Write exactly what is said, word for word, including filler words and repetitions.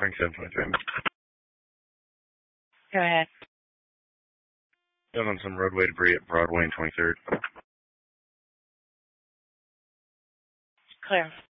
Frank seven twenty-three. Go ahead. Down on some roadway debris at Broadway and twenty-third. Clear.